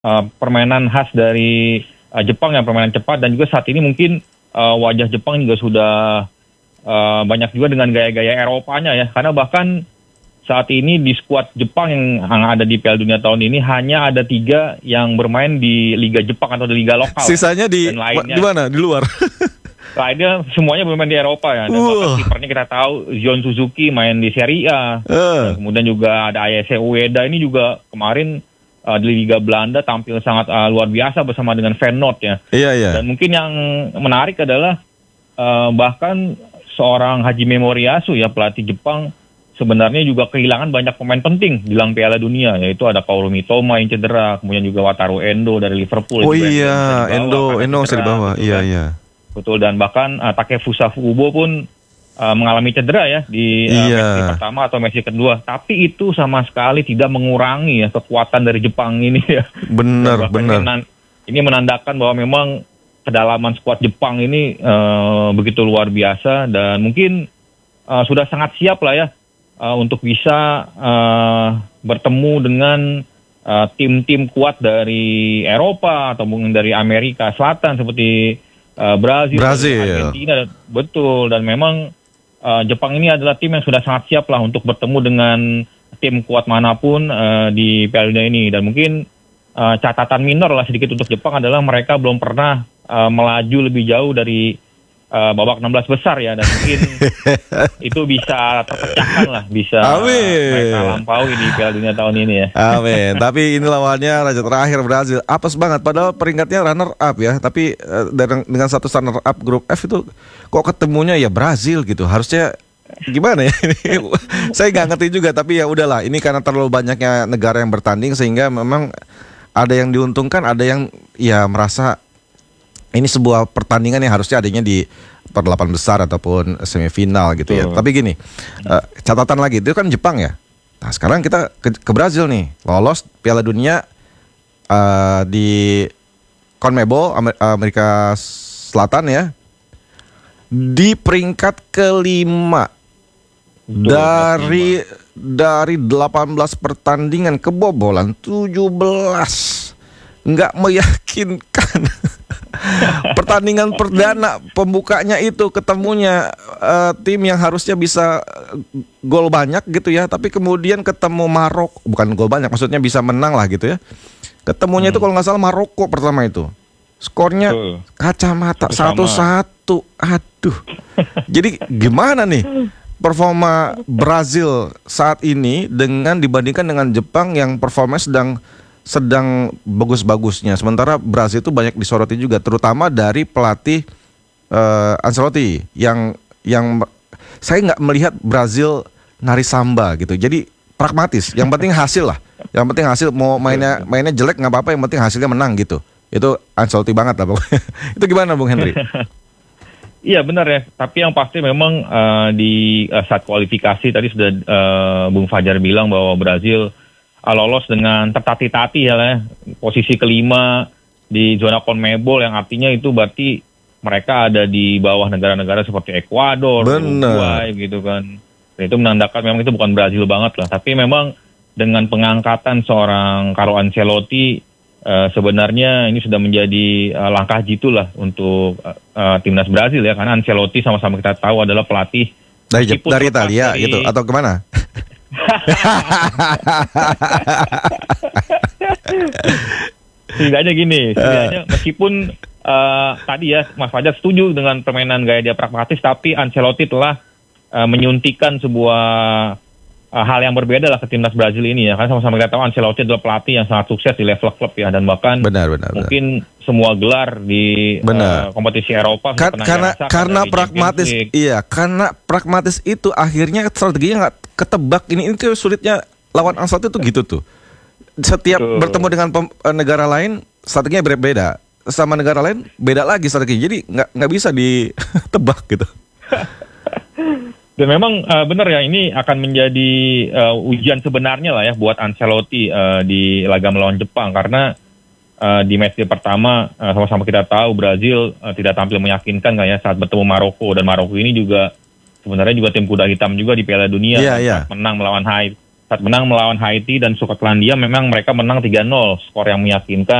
permainan khas dari Jepang ya, permainan cepat, dan juga saat ini mungkin wajah Jepang juga sudah banyak juga dengan gaya-gaya Eropanya ya, karena bahkan saat ini di skuad Jepang yang ada di Piala Dunia tahun ini hanya ada 3 yang bermain di Liga Jepang atau di Liga lokal. Sisanya di mana? Di luar? Lainnya semuanya bermain di Eropa ya. Dan bahkan kipernya kita tahu Jon Suzuki main di Serie A. Dan kemudian juga ada Ayase Ueda ini juga kemarin di Liga Belanda tampil sangat luar biasa bersama dengan Feyenoord ya. Iya. Dan mungkin yang menarik adalah bahkan seorang Hajime Moriyasu ya, pelatih Jepang, sebenarnya juga kehilangan banyak pemain penting di jelang Piala Dunia, yaitu ada Kaoru Mitoma yang cedera, kemudian juga Wataru Endo dari Liverpool. Oh iya, Endo masih di bawah. Iya. Betul, dan bahkan Takefusa Fukubo pun mengalami cedera ya di match pertama atau match kedua. Tapi itu sama sekali tidak mengurangi ya kekuatan dari Jepang ini ya. Benar. Ini menandakan bahwa memang kedalaman skuad Jepang ini begitu luar biasa, dan mungkin sudah sangat siap lah ya untuk bisa bertemu dengan tim-tim kuat dari Eropa atau mungkin dari Amerika Selatan seperti Brazil. Argentina. Betul, dan memang Jepang ini adalah tim yang sudah sangat siap lah untuk bertemu dengan tim kuat manapun di Piala Dunia ini. Dan mungkin catatan minor lah sedikit untuk Jepang adalah mereka belum pernah melaju lebih jauh dari babak 16 besar ya, dan mungkin itu bisa terpecahkan lah, bisa mereka lampaui di Piala Dunia tahun ini ya. Amin. Tapi ini lawannya raja terakhir Brazil, apes banget, padahal peringkatnya runner up ya, tapi dengan satu runner up grup F itu kok ketemunya ya Brazil gitu. Harusnya gimana ya? Saya nggak ngerti juga, tapi ya udahlah, ini karena terlalu banyaknya negara yang bertanding sehingga memang ada yang diuntungkan, ada yang ya merasa ini sebuah pertandingan yang harusnya adanya di per-8 besar ataupun semifinal gitu ya. Tapi gini, catatan lagi, itu kan Jepang ya. Nah sekarang kita ke Brazil nih, lolos Piala Dunia di CONMEBOL Amerika Selatan ya, di peringkat kelima dari 18 pertandingan kebobolan 17, nggak meyakinkan. Pertandingan perdana pembukanya itu ketemunya tim yang harusnya bisa gol banyak gitu ya, tapi kemudian ketemu Maroko, bukan gol banyak, maksudnya bisa menang lah gitu ya. Ketemunya itu kalau nggak salah Maroko pertama itu. Skornya kacamata 1-1. Aduh. Jadi gimana nih performa Brazil saat ini dibandingkan dengan Jepang yang performanya sedang bagus-bagusnya. Sementara Brazil itu banyak disoroti juga, terutama dari pelatih Ancelotti yang saya nggak melihat Brazil nari samba gitu. Jadi pragmatis. Yang penting hasil lah. Yang penting hasil, mau mainnya jelek nggak apa-apa, yang penting hasilnya menang gitu. Itu Ancelotti banget lah pokoknya. Itu gimana Bung Henry? Iya benar ya. Tapi yang pasti memang di saat kualifikasi tadi sudah Bung Fajar bilang bahwa Brazil lolos dengan tertati-tati ya, posisi kelima di zona CONMEBOL, yang artinya itu berarti mereka ada di bawah negara-negara seperti Ekuador, Uruguay gitu kan. Dan itu menandakan memang itu bukan Brazil banget lah. Tapi memang dengan pengangkatan seorang Carlo Ancelotti sebenarnya ini sudah menjadi langkah jitu lah untuk timnas Brazil ya, karena Ancelotti sama-sama kita tahu adalah pelatih dari Italia gitu atau kemana? Setidaknya gini, meskipun tadi ya Mas Fajar setuju dengan permainan gaya dia pragmatis, tapi Ancelotti telah menyuntikkan sebuah hal yang berbeda lah ke timnas Brazil ini ya, karena sama-sama kita tahu Ancelotti adalah pelatih yang sangat sukses di level klub ya, dan bahkan mungkin semua gelar di kompetisi Eropa karena pragmatis. Iya, karena pragmatis itu akhirnya strateginya nggak ketebak. Ini tuh sulitnya lawan Ancelotti tuh gitu tuh. Setiap bertemu dengan negara lain strateginya berbeda, sama negara lain beda lagi strategi. Jadi nggak bisa ditebak gitu. Dan memang benar ya, ini akan menjadi ujian sebenarnya lah ya buat Ancelotti di laga melawan Jepang, karena di match pertama sama-sama kita tahu Brazil tidak tampil meyakinkan kan ya saat bertemu Maroko, dan Maroko ini juga sebenarnya juga tim kuda hitam juga di Piala Dunia, menang melawan Saat menang melawan Haiti dan Skotlandia memang mereka menang 3-0, skor yang meyakinkan.